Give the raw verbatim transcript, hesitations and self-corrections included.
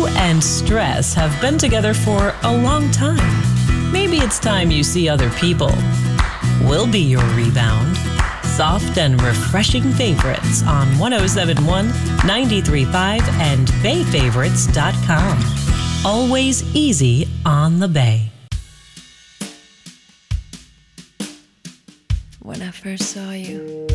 You and stress have been together for a long time. Maybe it's time you see other people. We'll be your rebound. Soft and refreshing favorites on one oh seven point one, ninety-three point five, and bay favorites dot com. Always easy on the Bay. When I first saw you,